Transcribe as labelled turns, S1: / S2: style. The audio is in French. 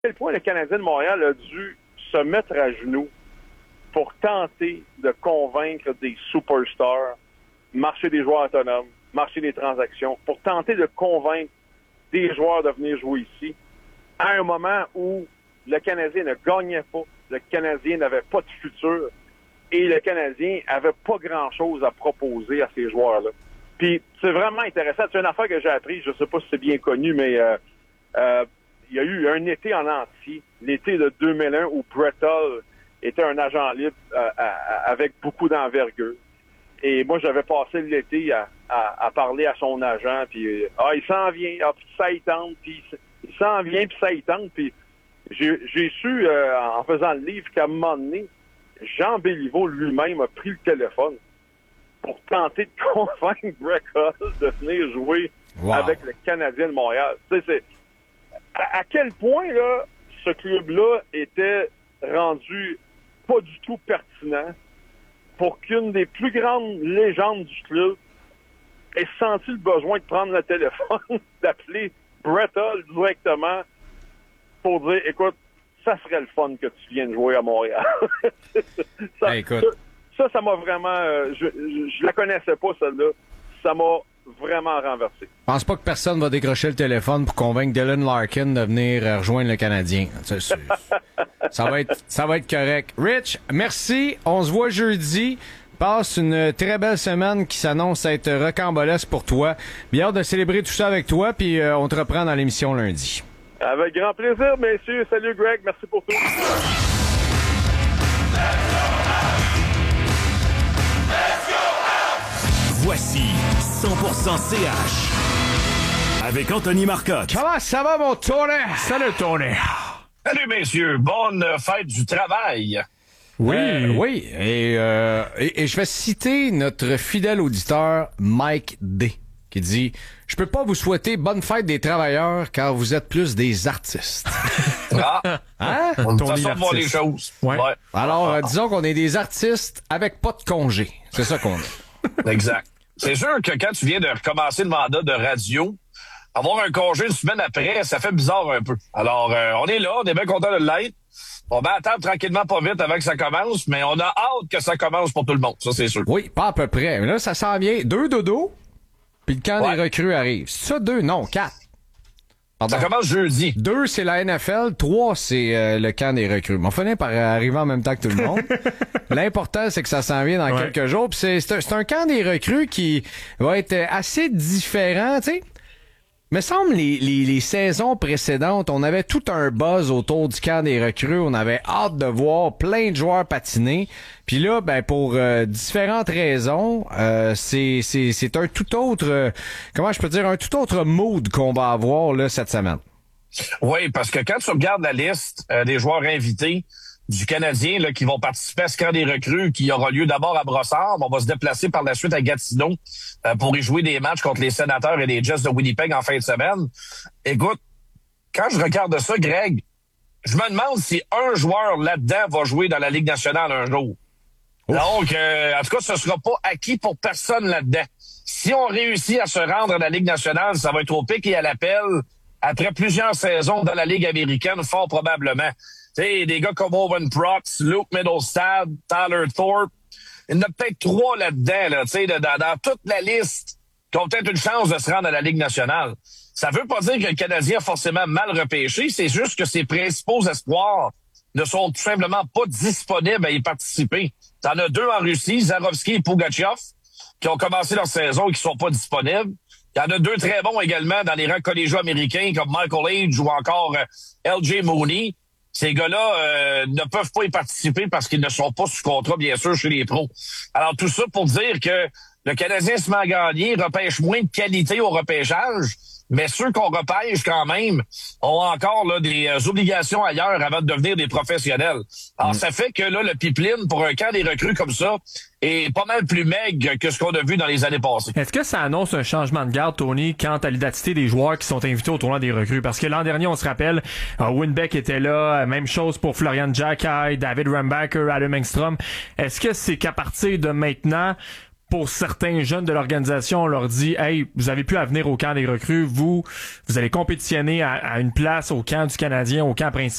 S1: quel point le Canadien de Montréal a dû se mettre à genoux pour tenter de convaincre des superstars, marché des joueurs autonomes, marché des transactions, pour tenter de convaincre des joueurs de venir jouer ici, à un moment où le Canadien ne gagnait pas, le Canadien n'avait pas de futur, et le Canadien avait pas grand-chose à proposer à ces joueurs-là. Puis, c'est vraiment intéressant. C'est une affaire que j'ai appris, je sais pas si c'est bien connu, mais il y a eu un été en entier, l'été de 2001, où Brett Hull était un agent libre avec beaucoup d'envergure. Et moi, j'avais passé l'été à parler à son agent, puis il s'en vient, puis ça y tente, puis il s'en vient, puis ça y tente, puis j'ai su, en faisant le livre, qu'à un moment donné, Jean Béliveau lui-même a pris le téléphone pour tenter de convaincre Brett Hull de venir jouer avec le Canadien de Montréal. C'est à quel point là ce club-là était rendu pas du tout pertinent pour qu'une des plus grandes légendes du club ait senti le besoin de prendre le téléphone, d'appeler Brett Hull directement pour dire, écoute, ça serait le fun que tu viennes jouer à Montréal. Ça m'a vraiment... je la connaissais pas, celle-là. Ça m'a vraiment renversé.
S2: Je pense pas que personne va décrocher le téléphone pour convaincre Dylan Larkin de venir rejoindre le Canadien. Ça va être correct. Rich, merci. On se voit jeudi. Passe une très belle semaine qui s'annonce être rocambolesque pour toi. Bien hâte de célébrer tout ça avec toi, puis on te reprend dans l'émission lundi.
S1: Avec grand plaisir, messieurs. Salut, Greg. Merci pour tout.
S3: Voici 100% CH avec Anthony Marcotte.
S2: Comment ça va, mon Tony?
S4: Salut, Tony.
S5: Salut, messieurs. Bonne fête du travail.
S2: Oui. Et je vais citer notre fidèle auditeur Mike D, qui dit « Je peux pas vous souhaiter bonne fête des travailleurs car vous êtes plus des artistes. »
S5: Hein? On va voir les choses.
S2: Ouais. Alors, disons qu'on est des artistes avec pas de congé. C'est ça qu'on est.
S5: Exact. C'est sûr que quand tu viens de recommencer le mandat de radio, avoir un congé une semaine après, ça fait bizarre un peu. Alors, on est là, on est bien content de l'être. On va attendre tranquillement pas vite avant que ça commence, mais on a hâte que ça commence pour tout le monde, ça c'est sûr.
S2: Oui, pas à peu près. Mais là, ça s'en vient. 2 dodo, puis le camp des recrues arrive. C'est ça 2? Non, 4. Pardon.
S5: Ça commence jeudi.
S2: 2, c'est la NFL. 3, c'est le camp des recrues. On finit par arriver en même temps que tout le monde. L'important, c'est que ça s'en vient dans quelques jours. Puis c'est un camp des recrues qui va être assez différent, tu sais. Me semble les saisons précédentes, on avait tout un buzz autour du camp des recrues. On avait hâte de voir plein de joueurs patiner. Puis là, ben pour différentes raisons, c'est un tout autre, comment je peux dire, un tout autre mood qu'on va avoir là cette semaine.
S5: Oui, parce que quand tu regardes la liste des joueurs invités du Canadien là, qui vont participer à ce camp des recrues qui aura lieu d'abord à Brossard. On va se déplacer par la suite à Gatineau pour y jouer des matchs contre les Sénateurs et les Jets de Winnipeg en fin de semaine. Écoute, quand je regarde ça, Greg, je me demande si un joueur là-dedans va jouer dans la Ligue nationale un jour. Ouf. Donc, en tout cas, ce sera pas acquis pour personne là-dedans. Si on réussit à se rendre à la Ligue nationale, ça va être au pic et à l'appel après plusieurs saisons dans la Ligue américaine, fort probablement. Tu sais, des gars comme Owen Prox, Luke Middlestad, Tyler Thorpe. Il y en a peut-être 3 là-dedans, là, tu sais, dans toute la liste, qui ont peut-être une chance de se rendre à la Ligue nationale. Ça veut pas dire que le Canadien a forcément mal repêché, c'est juste que ses principaux espoirs ne sont tout simplement pas disponibles à y participer. T'en as 2 en Russie, Zarovski et Pugachev, qui ont commencé leur saison et qui sont pas disponibles. Il y en a 2 très bons également dans les rangs collégiaux américains, comme Michael Age ou encore L.J. Mooney. Ces gars-là ne peuvent pas y participer parce qu'ils ne sont pas sous contrat, bien sûr, chez les pros. Alors, tout ça pour dire que le Canadien se met à gagner, repêche moins de qualité au repêchage, mais ceux qu'on repêche quand même ont encore là des obligations ailleurs avant de devenir des professionnels. Alors, ça fait que là, le pipeline pour un camp des recrues comme ça est pas mal plus maigre que ce qu'on a vu dans les années passées.
S4: Est-ce que ça annonce un changement de garde, Tony, quant à l'identité des joueurs qui sont invités au tournoi des recrues? Parce que l'an dernier, on se rappelle, Winbeck était là, même chose pour Florian Jacky, David Rambacker, Adam Engstrom. Est-ce que c'est qu'à partir de maintenant, pour certains jeunes de l'organisation, on leur dit, hey, vous avez plus à venir au camp des recrues, vous allez compétitionner à une place au camp du Canadien, au camp principal.